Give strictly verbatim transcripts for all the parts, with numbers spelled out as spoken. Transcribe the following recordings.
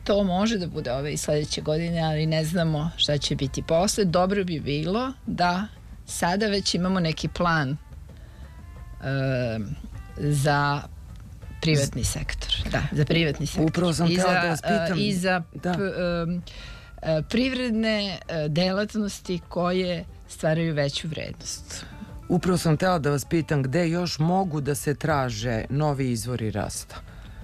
to može da bude ove i sledeće godine, ali ne znamo šta će biti posle. Dobro bi bilo da sada već imamo neki plan uh, za privatni sektor. Da, za privatni sektor. Upravo sam htjela da vas pitam. I za p, um, privredne delatnosti koje stvaraju veću vrednost. Upravo sam htjela da vas pitam gde još mogu da se traže novi izvori rasta?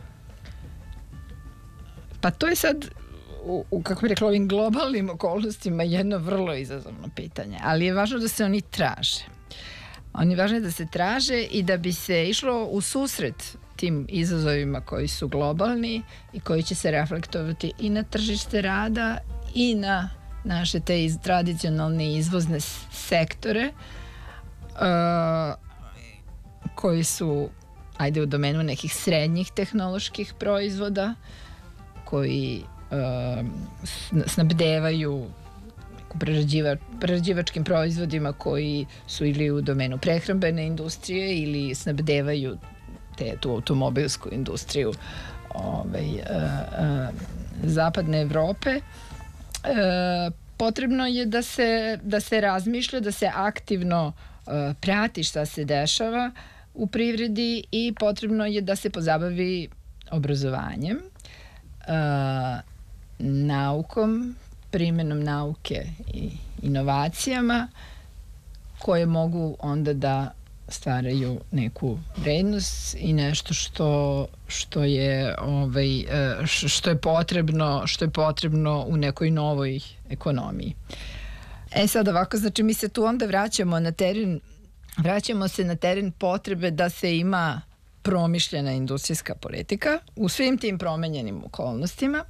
Pa to je sad, u, u, kako bih rekla, ovim globalnim okolnostima jedno vrlo izazovno pitanje, ali je važno da se oni traže. Oni je važno da se traže i da bi se išlo u susret tim izazovima koji su globalni i koji će se reflektovati i na tržište rada i na naše te iz, tradicionalne izvozne sektore uh, koji su, ajde, u domenu nekih srednjih tehnoloških proizvoda koji uh, snabdevaju prerađiva, prerađivačkim proizvodima koji su ili u domenu prehrambene industrije ili snabdevaju te, tu automobilsku industriju ovaj, uh, uh, zapadne Evrope. Uh, potrebno je da se, da se razmišlja, da se aktivno uh, prati šta se dešava u privredi i potrebno je da se pozabavi obrazovanjem, uh, naukom, primjenom nauke i inovacijama koje mogu onda da stvaraju neku vrednost i nešto što što je ovaj što je potrebno što je potrebno u nekoj novoj ekonomiji. E sad ovako, znači mi se tu onda vraćamo na teren vraćamo se na teren potrebe da se ima promišljena industrijska politika u svim tim promenjenim okolnostima.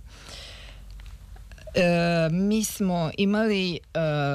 E, mi smo imali e,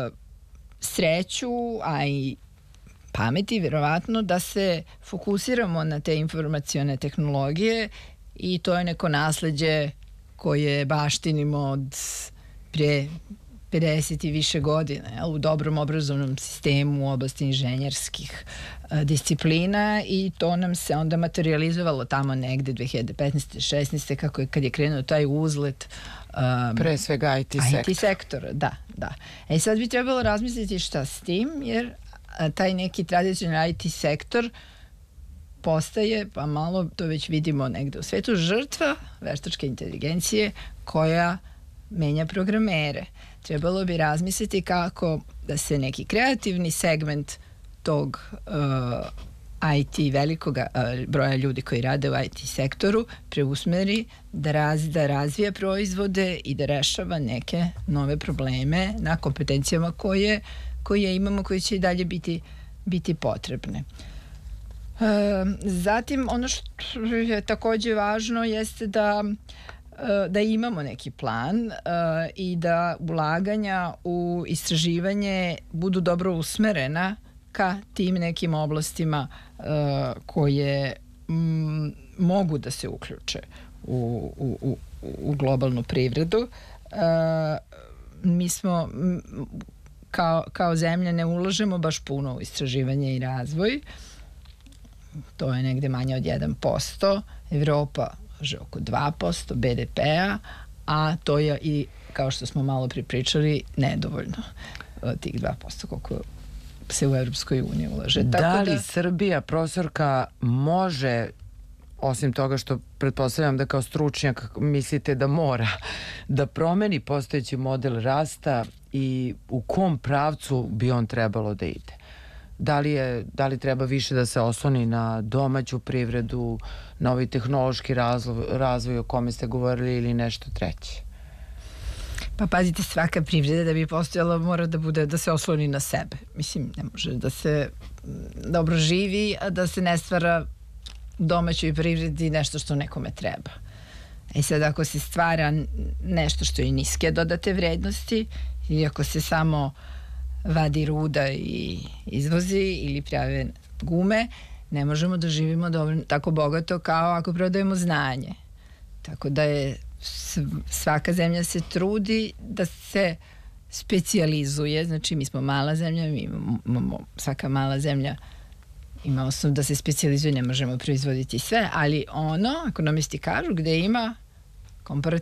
sreću, a i pameti, vjerovatno, da se fokusiramo na te informacione tehnologije i to je neko nasleđe koje baštinimo od pre pedeset i više godina, jel, u dobrom obrazovnom sistemu u oblasti inženjerskih a, disciplina i to nam se onda materializovalo tamo negde dve hiljade petnaeste šesnaeste kako je, kad je krenuo taj uzlet um, pre svega I T sektor. I T sektora, da, da. E sad bi trebalo razmisliti šta s tim, jer a, taj neki tradicionalni I T sektor postaje, pa malo to već vidimo negde u svetu, žrtva veštačke inteligencije koja menja programere. Trebalo bi razmisliti kako da se neki kreativni segment tog uh, I T velikog uh, broja ljudi koji rade u I T sektoru preusmeri da, raz, da razvija proizvode i da rešava neke nove probleme na kompetencijama koje, koje imamo, koje će i dalje biti, biti potrebne. Uh, zatim, ono što je takođe važno jeste da da imamo neki plan uh, i da ulaganja u istraživanje budu dobro usmerena ka tim nekim oblastima uh, koje m, mogu da se uključe u, u, u, u globalnu privredu. Uh, mi smo m, kao, kao zemlja ne ulažemo baš puno u istraživanje i razvoj. To je negde manje od jedan posto. Evropa že oko dva posto be de pe-a, a to je i, kao što smo malo pripričali, nedovoljno tih dva posto koliko se u Evropskoj uniji ulaže. Da Tako li da, Srbija, profesorka, može, osim toga što pretpostavljam da kao stručnjak mislite da mora, da promeni postojeći model rasta i u kom pravcu bi on trebalo da ide? Da li, je, da li treba više da se osloni na domaću privredu, na ovaj tehnološki razvoj, razvoj o kome ste govorili ili nešto treće? Pa pazite, svaka privreda da bi postojala mora da bude, da se osloni na sebe. Mislim, ne može da se dobro živi, a da se ne stvara domaćoj privredi nešto što nekome treba. E sad, ako se stvara nešto što je niske dodate vrednosti i ako se samo vadi ruda i izvozi ili prave gume, ne možemo da živimo dovoljno, tako bogato kao ako prodajemo znanje. Tako da je svaka zemlja se trudi da se specijalizuje, znači mi smo mala zemlja, mi imamo, svaka mala zemlja ima osnov da se specijalizuje, ne možemo proizvoditi sve, ali ono, ekonomisti kažu, gde ima komparativno